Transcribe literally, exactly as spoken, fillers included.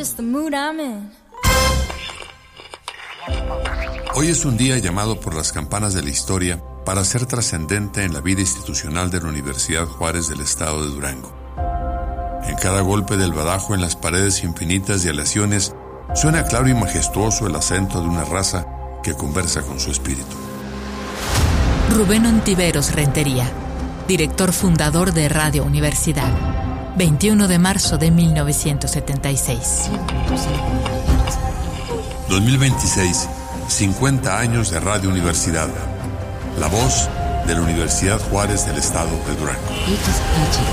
just the mood I'm in. Hoy es un día llamado por las campanas de la historia para ser trascendente en la vida institucional de la Universidad Juárez del Estado de Durango. En cada golpe del badajo en las paredes infinitas de aleaciones suena claro y majestuoso el acento de una raza que conversa con su espíritu. Rubén Ontiveros Rentería, director fundador de Radio Universidad, veintiuno de marzo de mil novecientos setenta y seis. dos mil veintiséis, cincuenta años de Radio Universidad, la voz de la Universidad Juárez del Estado de Durango.